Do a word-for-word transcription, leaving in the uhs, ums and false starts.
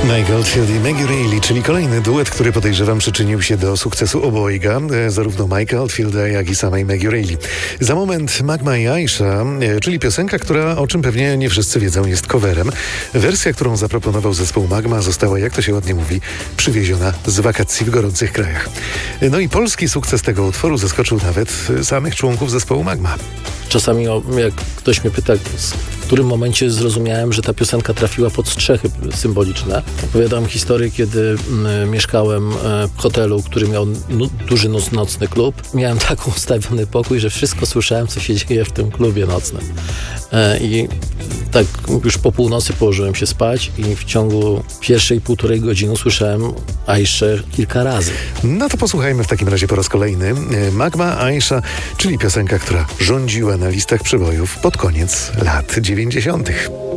Mike Oldfield i Maggie Reilly, czyli kolejny duet, który podejrzewam przyczynił się do sukcesu obojga, zarówno Mike'a Oldfielda, jak i samej Maggie Reilly. Za moment Magma i Aisha, czyli piosenka, która, o czym pewnie nie wszyscy wiedzą, jest coverem. Wersja, którą zaproponował zespół Magma, została, jak to się ładnie mówi, przywieziona z wakacji w gorących krajach. No i polski sukces tego utworu zaskoczył nawet samych członków zespołu Magma. Czasami jak ktoś mnie pyta, w którym momencie zrozumiałem, że ta piosenka trafiła pod strzechy symboliczne. Opowiadam historię, kiedy m, mieszkałem w hotelu, który miał nu, duży noc, nocny klub. Miałem tak ustawiony pokój, że wszystko słyszałem, co się dzieje w tym klubie nocnym. E, I tak już po północy położyłem się spać i w ciągu pierwszej półtorej godziny słyszałem Aiszę kilka razy. No to posłuchajmy w takim razie po raz kolejny. Magma, Aisha, czyli piosenka, która rządziła na listach przebojów pod koniec lat dziewięćdziesiątych.